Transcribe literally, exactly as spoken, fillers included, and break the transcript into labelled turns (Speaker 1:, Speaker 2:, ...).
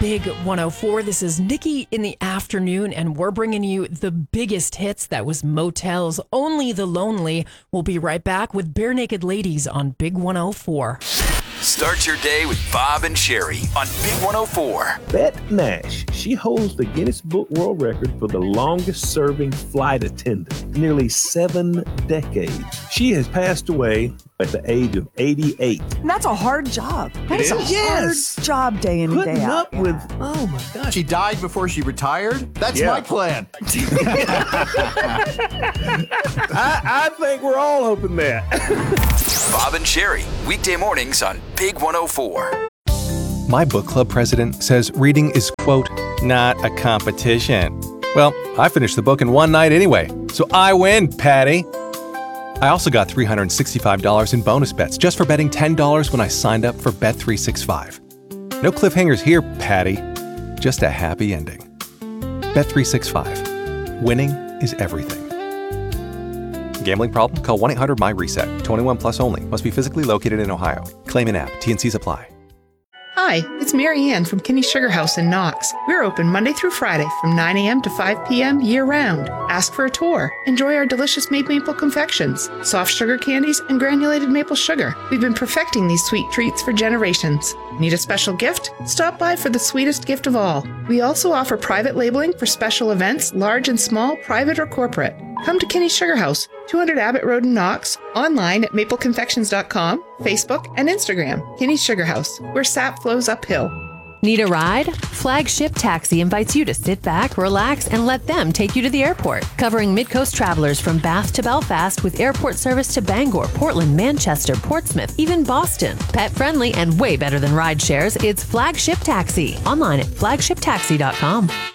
Speaker 1: Big one oh four. This is Nikki in the afternoon, and we're bringing you the biggest hits. That was Motel's Only the Lonely. We'll be right back with Bare Naked Ladies on Big one oh four.
Speaker 2: Start your day with Bob and Sherry on Big one oh four.
Speaker 3: Bette Nash, she holds the Guinness Book World Record for the longest serving flight attendant, nearly seven decades. She has passed away at the age of eighty-eight.
Speaker 4: And that's a hard job. That
Speaker 3: It
Speaker 4: is a
Speaker 3: is. Yes.
Speaker 4: hard job day in and
Speaker 3: Putting
Speaker 4: day out.
Speaker 3: up with, oh my gosh.
Speaker 5: She died before she retired? That's
Speaker 3: Yeah.
Speaker 5: my plan.
Speaker 3: I, I think we're all hoping that.
Speaker 2: Bob and Sherry, weekday mornings on Big one oh four.
Speaker 6: My book club president says reading is, quote, not a competition. Well, I finished the book in one night anyway, so I win, Patty. I also got three hundred sixty-five dollars in bonus bets just for betting ten dollars when I signed up for Bet three sixty-five. No cliffhangers here, Patty. Just a happy ending. Bet three sixty-five. Winning is everything. Gambling problem? Call one eight hundred my reset. twenty-one plus only. Must be physically located in Ohio. Claim in app. T N Cs apply.
Speaker 7: Hi, it's Mary Ann from Kinney Sugar House in Knox. We're open Monday through Friday from nine a.m. to five p.m. year-round. Ask for a tour. Enjoy our delicious made maple confections, soft sugar candies, and granulated maple sugar. We've been perfecting these sweet treats for generations. Need a special gift? Stop by for the sweetest gift of all. We also offer private labeling for special events, large and small, private or corporate. Come to Kinney Sugar House, two hundred Abbott Road in Knox, online at maple confections dot com, Facebook, and Instagram. Kinney Sugar House, where sap flows uphill.
Speaker 8: Need a ride? Flagship Taxi invites you to sit back, relax, and let them take you to the airport. Covering Mid-Coast travelers from Bath to Belfast with airport service to Bangor, Portland, Manchester, Portsmouth, even Boston. Pet friendly and way better than ride shares. It's Flagship Taxi. Online at flagship taxi dot com.